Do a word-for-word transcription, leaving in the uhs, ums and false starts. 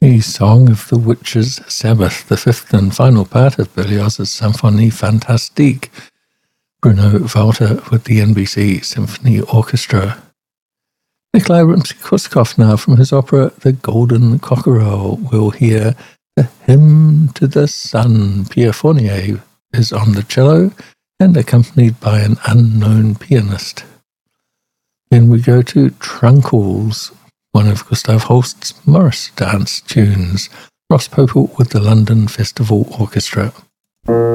The Song of the Witches' Sabbath, the fifth and final part of Berlioz's Symphonie Fantastique. Bruno Walter with the N B C Symphony Orchestra. Nikolai Rimsky-Korsakov now from his opera The Golden Cockerel. We'll hear The Hymn to the Sun. Pierre Fournier is on the cello and accompanied by an unknown pianist. Then we go to Trunkles, one of Gustav Holst's Morris dance tunes. Ross Popel with the London Festival Orchestra.